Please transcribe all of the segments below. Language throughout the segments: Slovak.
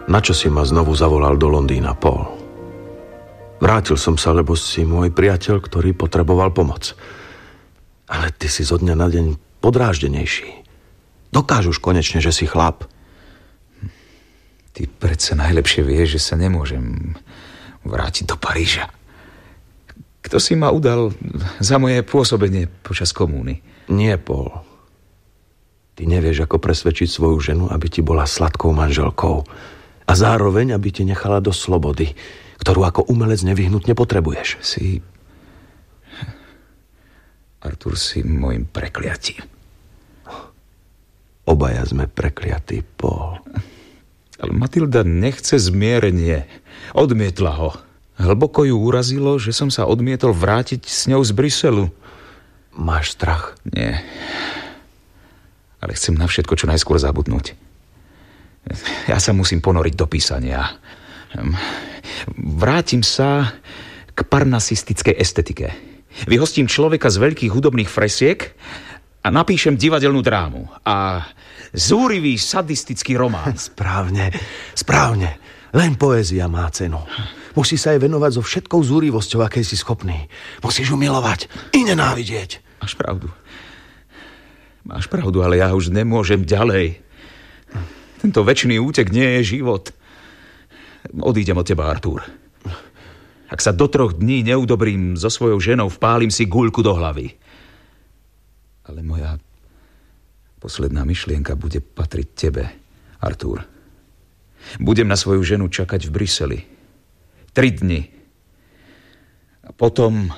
Na čo si ma znovu zavolal do Londýna, Paul? Vrátil som sa, lebo si môj priateľ, ktorý potreboval pomoc. Ale ty si zo dňa na deň podráždenejší. Dokážuš konečne, že si chlap. Ty predsa najlepšie vieš, že sa nemôžem vrátiť do Paríža. Kto si ma udal za moje pôsobenie počas komúny? Nie, Paul. Ty nevieš, ako presvedčiť svoju ženu, aby ti bola sladkou manželkou. A zároveň, aby ti nechala do slobody, ktorú ako umelec nevyhnutne potrebuješ. Artur, si môjim prekliatím. Obaja sme prekliatí, Paul. Ale Matilda nechce zmierenie. Odmietla ho. Hlboko ju urazilo, že som sa odmietol vrátiť s ňou z Bruselu. Máš strach? Nie. Ale chcem na všetko čo najskôr zabudnúť. Ja sa musím ponoriť do písania. Vrátim sa k parnasistickej estetike. Vyhostím človeka z veľkých hudobných fresiek a napíšem divadelnú drámu. A zúrivý sadistický román. Správne. Len poézia má cenu. Musí sa jej venovať so všetkou zúrivosťou, akej si schopný. Musíš ju milovať i nenávidieť. Máš pravdu, ale ja už nemôžem ďalej. Tento večný útek nie je život. Odídem od teba, Artur. Ak sa do 3 dní neudobrím so svojou ženou, vpálim si guľku do hlavy. Ale moja posledná myšlienka bude patriť tebe, Artur. Budem na svoju ženu čakať v Bruseli 3 dni. A potom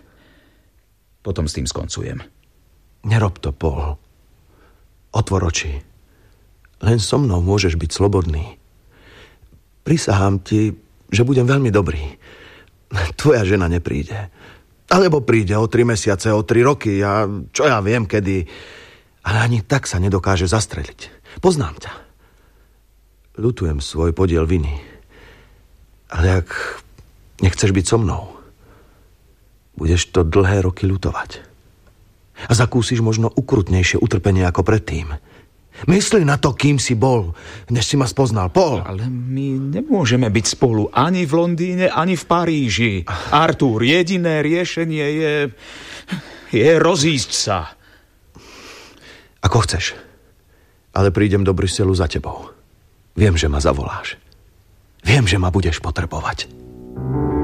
s tým skoncujem. Nerob to, Paul. Otvor oči. Len so mnou môžeš byť slobodný. Prisahám ti, že budem veľmi dobrý. Tvoja žena nepríde. Alebo príde o 3 mesiace, o 3 roky, čo ja viem kedy. Ale ani tak sa nedokáže zastreliť. Poznám ťa. Ľutujem svoj podiel viny. Ale ak nechceš byť so mnou, budeš to dlhé roky ľutovať. A zakúsiš možno ukrutnejšie utrpenie ako predtým. Mysli na to, kým si bol, než si ma spoznal, Paul. Ale my nemôžeme byť spolu ani v Londýne, ani v Paríži. Artur, jediné riešenie je rozísť sa. Ako chceš. Ale prídem do Bruselu za tebou. Viem, že ma zavoláš. Viem, že ma budeš potrebovať.